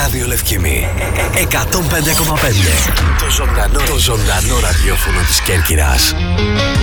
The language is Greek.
Ράδιο Λευκήμη 105,5. Το ζωντανό ραδιόφωνο της Κέρκυρας.